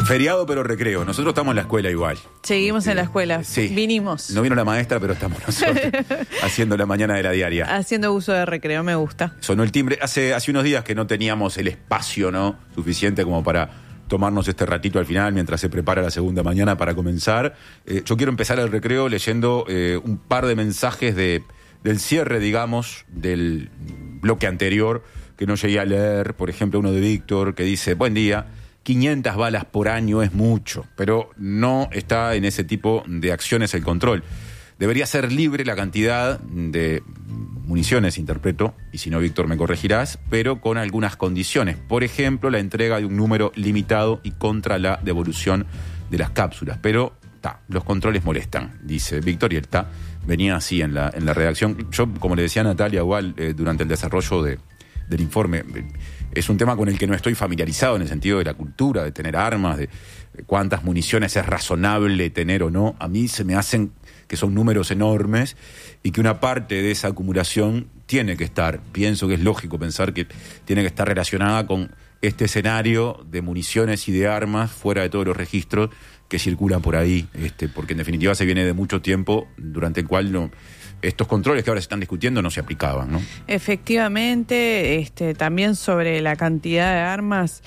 Feriado pero recreo. Nosotros estamos en la escuela igual. Seguimos en la escuela. Sí. Vinimos. No vino la maestra, pero estamos nosotros haciendo la mañana de la diaria. Haciendo uso de recreo, me gusta. Sonó el timbre. Hace unos días que no teníamos el espacio, ¿no?, suficiente como para tomarnos este ratito al final mientras se prepara la segunda mañana para comenzar. Yo quiero empezar el recreo leyendo un par de mensajes del cierre, digamos, del bloque anterior que no llegué a leer. Por ejemplo, uno de Víctor que dice: buen día, 500 balas por año es mucho, pero no está en ese tipo de acciones el control. Debería ser libre la cantidad de municiones, interpreto, y si no, Víctor, me corregirás, pero con algunas condiciones. Por ejemplo, la entrega de un número limitado y contra la devolución de las cápsulas. Pero los controles molestan, dice Víctor, y él venía así en la redacción. Yo, como le decía a Natalia, igual, durante el desarrollo del informe, es un tema con el que no estoy familiarizado en el sentido de la cultura, de tener armas, de cuántas municiones es razonable tener o no. A mí se me hacen que son números enormes y que una parte de esa acumulación tiene que estar, pienso que es lógico pensar que tiene que estar relacionada con este escenario de municiones y de armas fuera de todos los registros que circulan por ahí, porque en definitiva se viene de mucho tiempo durante el cual estos controles que ahora se están discutiendo no se aplicaban, ¿no? Efectivamente, también sobre la cantidad de armas,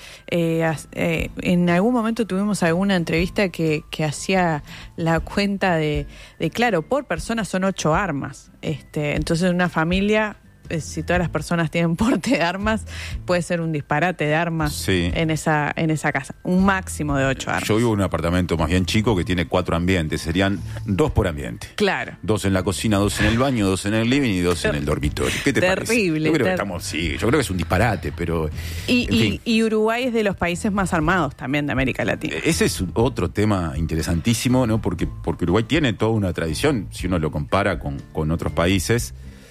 en algún momento tuvimos alguna entrevista que hacía la cuenta de claro, por persona son 8 armas. Entonces una familia, si todas las personas tienen porte de armas, puede ser un disparate de armas, sí, en esa casa. Un máximo de 8 armas. Yo vivo en un apartamento más bien chico que tiene 4 ambientes. Serían 2 por ambiente. Claro. 2 en la cocina, 2 en el baño, 2 en el living y 2 en el dormitorio. ¿Qué te parece? Terrible. Yo creo que es un disparate, pero... Y Uruguay es de los países más armados también de América Latina. Ese es otro tema interesantísimo, ¿no? Porque Uruguay tiene toda una tradición, si uno lo compara con otros países,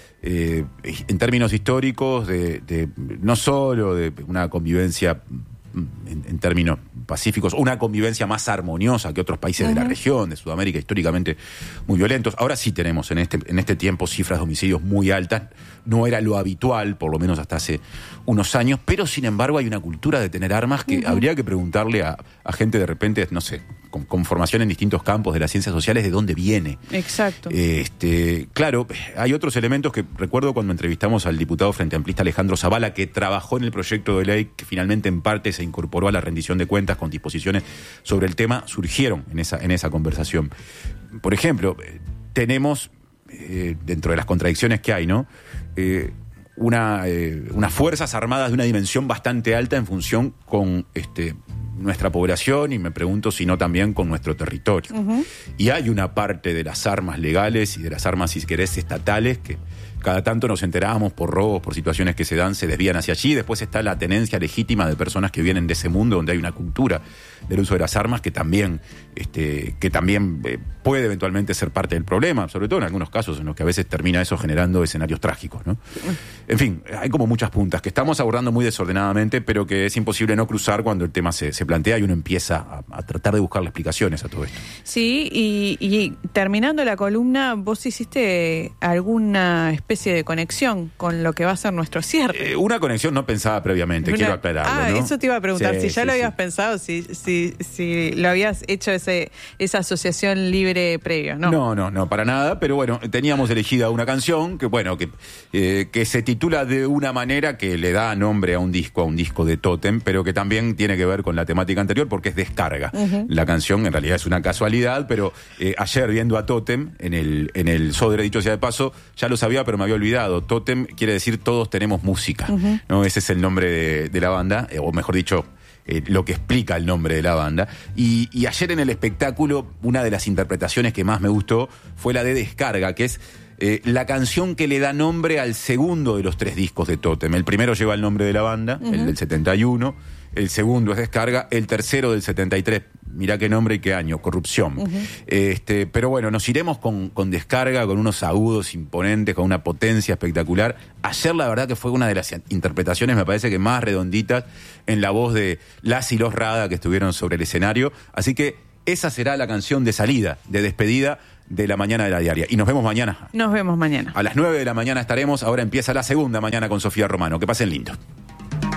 en términos históricos, no solo de una convivencia en términos pacíficos, una convivencia más armoniosa que otros países de la región, de Sudamérica, históricamente muy violentos. Ahora sí tenemos en este tiempo cifras de homicidios muy altas. No era lo habitual, por lo menos hasta hace unos años, pero sin embargo hay una cultura de tener armas que habría que preguntarle a gente de repente, no sé, con formación en distintos campos de las ciencias sociales, de dónde viene. Exacto. Claro, hay otros elementos que recuerdo cuando entrevistamos al diputado frente amplista Alejandro Zavala, que trabajó en el proyecto de ley que finalmente en parte se incorporó a la rendición de cuentas con disposiciones sobre el tema, surgieron en esa conversación. Por ejemplo, tenemos, dentro de las contradicciones que hay, ¿no?, unas fuerzas armadas de una dimensión bastante alta en función con nuestra población, y me pregunto si no también con nuestro territorio. Y hay una parte de las armas legales y de las armas, si querés, estatales, que cada tanto nos enterábamos por robos, por situaciones que se desvían hacia allí. Después está la tenencia legítima de personas que vienen de ese mundo donde hay una cultura del uso de las armas que también puede eventualmente ser parte del problema, sobre todo en algunos casos en los que a veces termina eso generando escenarios trágicos, ¿no? En fin, hay como muchas puntas que estamos abordando muy desordenadamente, pero que es imposible no cruzar cuando el tema se plantea y uno empieza a tratar de buscarle explicaciones a todo esto. Sí, y terminando la columna, vos hiciste alguna especie de conexión con lo que va a ser nuestro cierre. Una conexión no pensada previamente, quiero aclararlo, ¿no? Eso te iba a preguntar, si ya lo habías pensado, si lo habías hecho esa asociación libre previo, ¿no? No, para nada, pero bueno, teníamos elegida una canción que se titula de una manera que le da nombre a un disco de Totem, pero que también tiene que ver con la temática anterior porque es Descarga. La canción en realidad es una casualidad, pero ayer viendo a Totem en el Sodre, dicho sea de paso, ya lo sabía, pero me había olvidado. Totem quiere decir todos tenemos música, ¿no? Ese es el nombre de la banda, o mejor dicho, lo que explica el nombre de la banda. Y ayer en el espectáculo, una de las interpretaciones que más me gustó fue la de Descarga, que es la canción que le da nombre al segundo de los 3 discos de Totem. El primero lleva el nombre de la banda, el del 71, el segundo es Descarga, el tercero del 73. Mirá qué nombre y qué año, Corrupción. Pero bueno, nos iremos con Descarga, con unos agudos imponentes, con una potencia espectacular. Ayer la verdad que fue una de las interpretaciones, me parece que más redonditas, en la voz de las y los Rada que estuvieron sobre el escenario. Así que esa será la canción de salida, de despedida de la mañana de la diaria. Y nos vemos mañana. Nos vemos mañana. A las 9 de la mañana estaremos. Ahora empieza la segunda mañana con Sofía Romano. Que pasen lindo.